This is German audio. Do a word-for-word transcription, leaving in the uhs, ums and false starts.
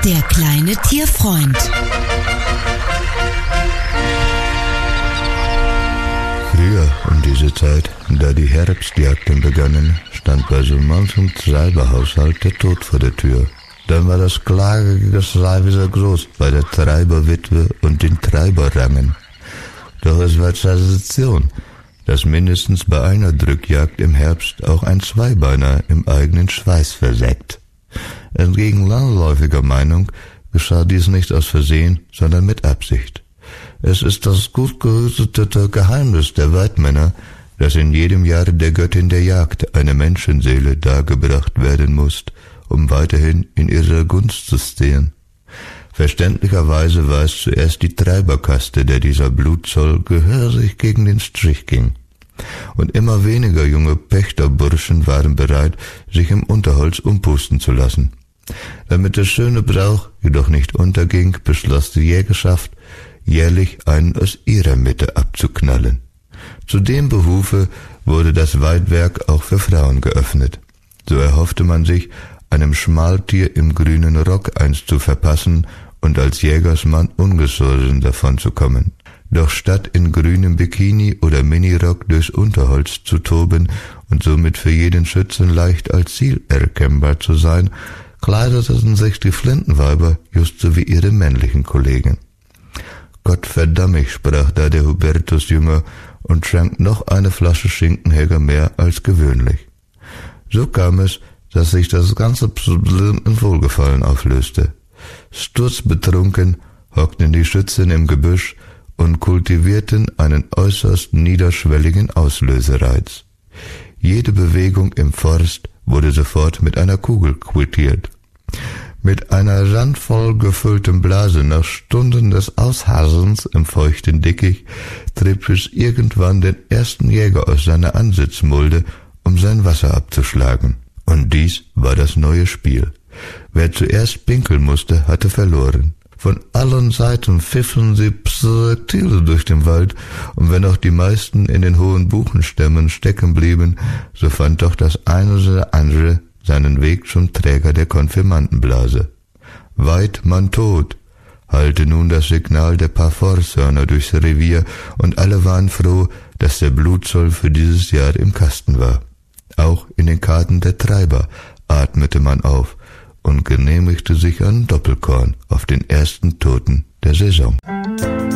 Der kleine Tierfreund. Früher um diese Zeit, da die Herbstjagden begannen, stand bei so manchem Treiberhaushalt der Tod vor der Tür. Dann war das Klagegeschrei wieder groß bei der Treiberwitwe und den Treiberrangen. Doch es war Tradition, dass mindestens bei einer Drückjagd im Herbst auch ein Zweibeiner im eigenen Schweiß versägt. Entgegen landläufiger Meinung geschah dies nicht aus Versehen, sondern mit Absicht. Es ist das gut gehütete Geheimnis der Weidmänner, dass in jedem Jahre der Göttin der Jagd eine Menschenseele dargebracht werden muss, um weiterhin in ihrer Gunst zu stehen. Verständlicherweise war es zuerst die Treiberkaste, der dieser Blutzoll gehörig gegen den Strich ging. Und immer weniger junge Pächterburschen waren bereit, sich im Unterholz umpusten zu lassen. Damit der schöne Brauch jedoch nicht unterging, beschloss die Jägerschaft, jährlich einen aus ihrer Mitte abzuknallen. Zu dem Behufe wurde das Weidwerk auch für Frauen geöffnet. So erhoffte man sich, einem Schmaltier im grünen Rock eins zu verpassen und als Jägersmann ungeschoren davonzukommen. Doch statt in grünem Bikini oder Minirock durchs Unterholz zu toben und somit für jeden Schützen leicht als Ziel erkennbar zu sein, kleideten sich die Flintenweiber just so wie ihre männlichen Kollegen. Gott verdamm mich, sprach da der Hubertus Jünger und trank noch eine Flasche Schinkenheger mehr als gewöhnlich. So kam es, dass sich das ganze Problem in Wohlgefallen auflöste. Sturzbetrunken hockten die Schützen im Gebüsch und kultivierten einen äußerst niederschwelligen Auslösereiz. Jede Bewegung im Forst wurde sofort mit einer Kugel quittiert. Mit einer randvoll gefüllten Blase nach Stunden des Aushasens im feuchten Dickicht trieb es irgendwann den ersten Jäger aus seiner Ansitzmulde, um sein Wasser abzuschlagen. Und dies war das neue Spiel. Wer zuerst pinkeln musste, hatte verloren. Von allen Seiten pfiffen sie Projektile durch den Wald, und wenn auch die meisten in den hohen Buchenstämmen stecken blieben, so fand doch das eine oder andere seinen Weg zum Träger der Konfirmandenblase. Weit man tot, hallte nun das Signal der paar Forshörner durchs Revier, und alle waren froh, dass der Blutzoll für dieses Jahr im Kasten war. Auch in den Karten der Treiber atmete man auf und genehmigte sich ein Doppelkorn auf den ersten Toten der Saison.